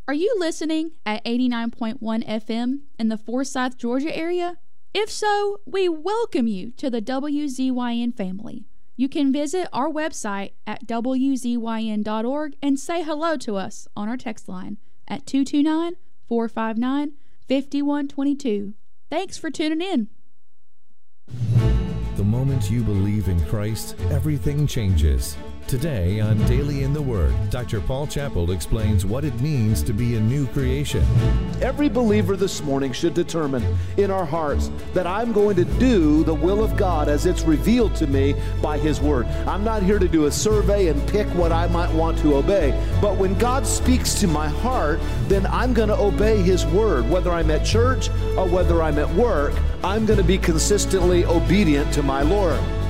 Are you listening at 89.1 FM in the Forsyth, Georgia area? If so, we welcome you to the WZYN family. You can visit our website at wzyn.org and say hello to us on our text line at 229-459-5122. Thanks for tuning in. The moment you believe in Christ, everything changes. Today on Daily in the Word, Dr. Paul Chappell explains what it means to be a new creation. Every believer this morning should determine in our hearts that I'm going to do the will of God as it's revealed to me by His Word. I'm not here to do a survey and pick what I might want to obey, but when God speaks to my heart, then I'm going to obey His Word. Whether I'm at church or whether I'm at work, I'm going to be consistently obedient to my Lord.